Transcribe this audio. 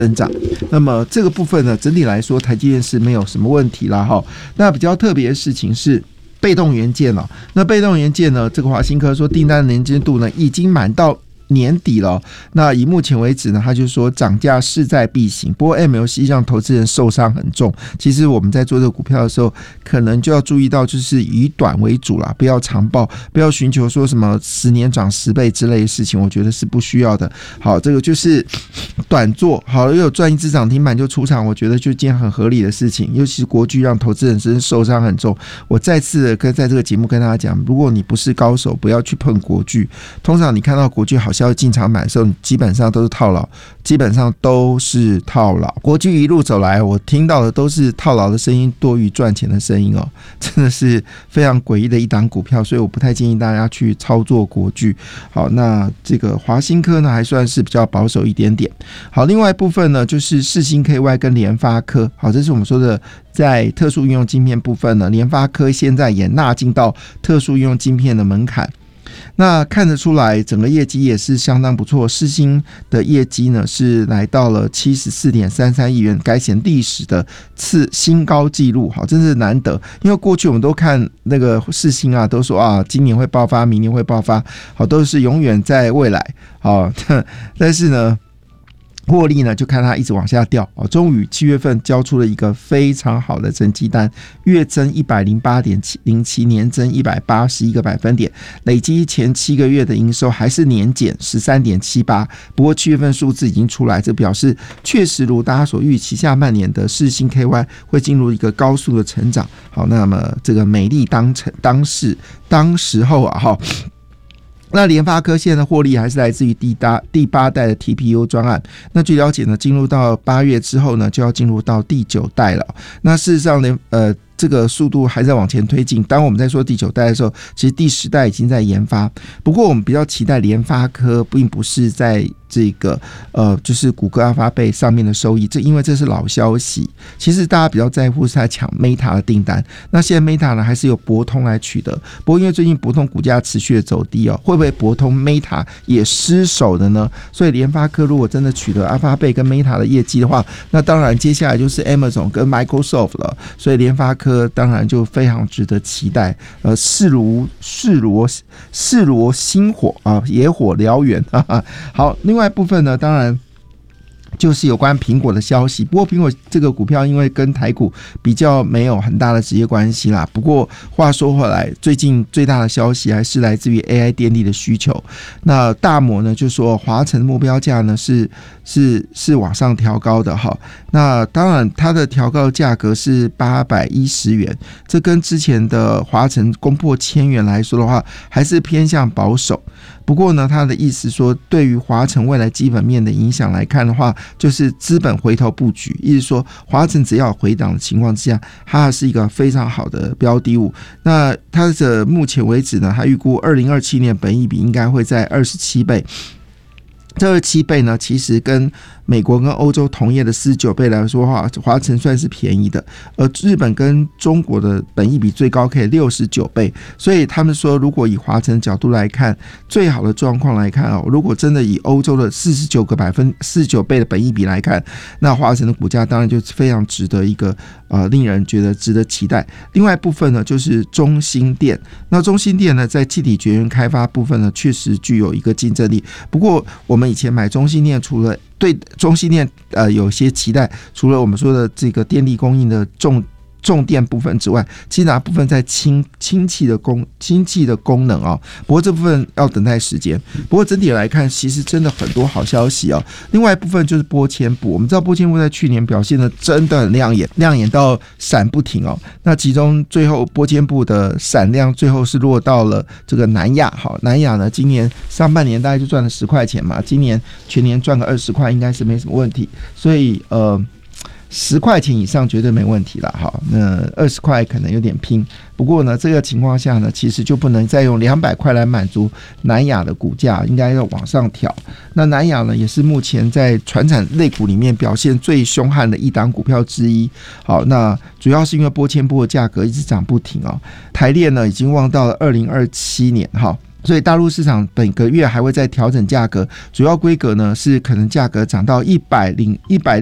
增长。那么这个部分呢，整体来说台积电是没有什么问题啦哈。那比较特别的事情是被动元件哦，那被动元件呢，这个华新科说订单的年增度呢已经满到年底了，那以目前为止呢，他就说涨价势在必行。不过 MLC 让投资人受伤很重。其实我们在做这个股票的时候，可能就要注意到，就是以短为主啦，不要长抱，不要寻求说什么10年涨10倍之类的事情，我觉得是不需要的。好，这个就是短做，好，又有赚一只涨停板就出场，我觉得就件很合理的事情。尤其是国巨让投资人真的受伤很重。我再次的在这个节目跟大家讲，如果你不是高手，不要去碰国巨。通常你看到国巨好像要进场买的时候，基本上都是套牢，国巨一路走来，我听到的都是套牢的声音多于赚钱的声音哦，真的是非常诡异的一档股票，所以我不太建议大家去操作国巨。好，那这个华新科呢，还算是比较保守一点点。好，另外一部分呢，就是世芯 KY 跟联发科。好，这是我们说的在特殊应用晶片部分呢，联发科现在也纳进到特殊应用晶片的门槛。那看得出来整个业绩也是相当不错，世芯的业绩呢是来到了 74.33 亿元，改写历史的新高纪录。好，真是难得，因为过去我们都看那个世芯啊，都说啊今年会爆发，明年会爆发，好，都是永远在未来。好，但是呢获利呢，就看它一直往下掉。终于7月份交出了一个非常好的成绩单，月增 108.07%， 年增181个百分点，累积前7个月的营收还是年减 13.78%。不过7月份数字已经出来，这表示确实如大家所预期，下半年的世芯 KY 会进入一个高速的成长。好，那么这个美丽当时候啊，哈。那联发科现在的获利还是来自于第8代的 TPU 专案。那据了解呢，进入到8月之后呢，就要进入到第9代了。那事实上呢，这个速度还在往前推进。当我们在说第9代的时候，其实第10代已经在研发。不过我们比较期待联发科，并不是在这个就是谷歌、阿发贝上面的收益，因为这是老消息。其实大家比较在乎是在抢 Meta 的订单。那现在 Meta 呢，还是由博通来取得。不过因为最近博通股价持续的走低哦，会不会博通 Meta 也失手的呢？所以联发科如果真的取得阿发贝跟 Meta 的业绩的话，那当然接下来就是 Amazon 跟 Microsoft 了。所以联发科当然就非常值得期待。势如星火啊，野火燎原。好，另外一部分呢，当然就是有关苹果的消息。不过苹果这个股票因为跟台股比较没有很大的直接关系啦。不过话说回来，最近最大的消息还是来自于 AI 电力的需求。那大摩呢就说华城目标价呢是往上调高的哈。那当然它的调高价格是810元，这跟之前的华城攻破1000元来说的话，还是偏向保守。不过呢，他的意思说，对于华城未来基本面的影响来看的话，就是资本回头布局，意思说华城只要回档的情况之下，它是一个非常好的标的物。那它的目前为止呢，它预估2027年本益比应该会在27倍。这27倍呢，其实跟美国跟欧洲同业的49倍来说的话，华城算是便宜的。而日本跟中国的本益比最高可以69倍，所以他们说，如果以华城角度来看，最好的状况来看哦，如果真的以欧洲的49倍的本益比来看，那华城的股价当然就非常值得一个令人觉得值得期待。另外一部分呢，就是中兴电。那中兴电呢，在气体绝缘开发部分呢，确实具有一个竞争力。不过我们以前买中兴电，除了对中兴电有些期待，除了我们说的这个电力供应的重电部分之外，其他部分在氢气的功能啊。不过这部分要等待时间。不过整体来看，其实真的很多好消息哦。另外一部分就是波纤布，我们知道波纤布在去年表现的真的很亮眼到闪不停哦。那其中最后波纤布的闪量最后是落到了这个南亚。好，南亚呢今年上半年大概就赚了10块钱嘛，今年全年赚个20块应该是没什么问题。所以10块钱以上绝对没问题了。好，那20块可能有点拼。不过呢，这个情况下呢，其实就不能再用200块来满足南亚的股价，应该要往上调。那南亚呢，也是目前在传产类股里面表现最凶悍的一档股票之一。好，那主要是因为波纤布的价格一直涨不停哦。台炼呢已经望到了2027年哈。 所以大陆市场本个月还会再调整价格，主要规格呢是可能价格涨到160